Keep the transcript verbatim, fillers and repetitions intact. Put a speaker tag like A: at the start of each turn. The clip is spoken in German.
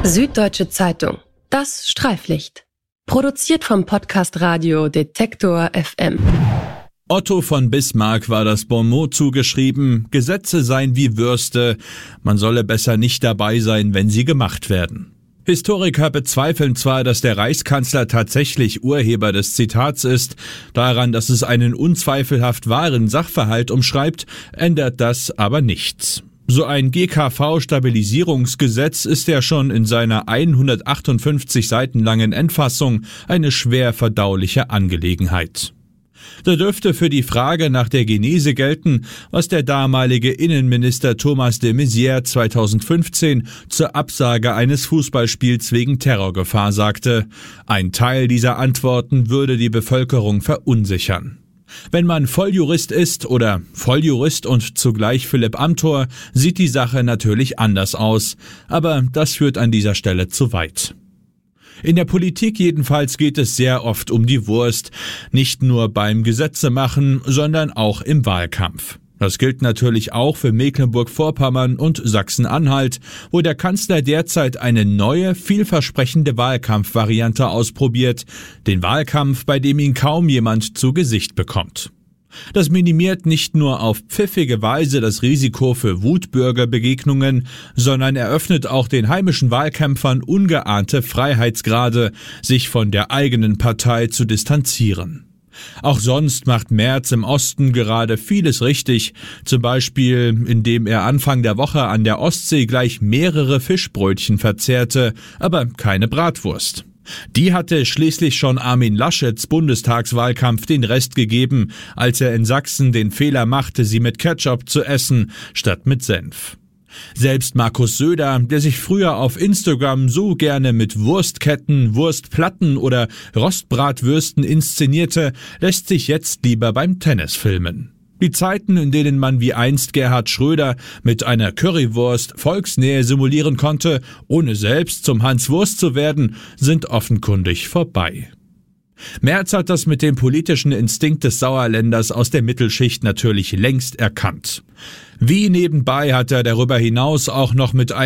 A: Süddeutsche Zeitung. Das Streiflicht. Produziert vom Podcast Radio Detektor F M.
B: Otto von Bismarck war das Bonmot zugeschrieben, Gesetze seien wie Würste, man solle besser nicht dabei sein, wenn sie gemacht werden. Historiker bezweifeln zwar, dass der Reichskanzler tatsächlich Urheber des Zitats ist, daran, dass es einen unzweifelhaft wahren Sachverhalt umschreibt, ändert das aber nichts. So ein G K V-Stabilisierungsgesetz ist ja schon in seiner hundertachtundfünfzig Seiten langen Endfassung eine schwer verdauliche Angelegenheit. Da dürfte für die Frage nach der Genese gelten, was der damalige Innenminister Thomas de Maizière zweitausendfünfzehn zur Absage eines Fußballspiels wegen Terrorgefahr sagte. Ein Teil dieser Antworten würde die Bevölkerung verunsichern. Wenn man Volljurist ist oder Volljurist und zugleich Philipp Amthor, sieht die Sache natürlich anders aus. Aber das führt an dieser Stelle zu weit. In der Politik jedenfalls geht es sehr oft um die Wurst, nicht nur beim Gesetzemachen, sondern auch im Wahlkampf. Das gilt natürlich auch für Mecklenburg-Vorpommern und Sachsen-Anhalt, wo der Kanzler derzeit eine neue, vielversprechende Wahlkampfvariante ausprobiert, den Wahlkampf, bei dem ihn kaum jemand zu Gesicht bekommt. Das minimiert nicht nur auf pfiffige Weise das Risiko für Wutbürgerbegegnungen, sondern eröffnet auch den heimischen Wahlkämpfern ungeahnte Freiheitsgrade, sich von der eigenen Partei zu distanzieren. Auch sonst macht Merz im Osten gerade vieles richtig, zum Beispiel indem er Anfang der Woche an der Ostsee gleich mehrere Fischbrötchen verzehrte, aber keine Bratwurst. Die hatte schließlich schon Armin Laschets Bundestagswahlkampf den Rest gegeben, als er in Sachsen den Fehler machte, sie mit Ketchup zu essen, statt mit Senf. Selbst Markus Söder, der sich früher auf Instagram so gerne mit Wurstketten, Wurstplatten oder Rostbratwürsten inszenierte, lässt sich jetzt lieber beim Tennis filmen. Die Zeiten, in denen man wie einst Gerhard Schröder mit einer Currywurst Volksnähe simulieren konnte, ohne selbst zum Hans Wurst zu werden, sind offenkundig vorbei. Merz hat das mit dem politischen Instinkt des Sauerländers aus der Mittelschicht natürlich längst erkannt. Wie nebenbei hat er darüber hinaus auch noch mit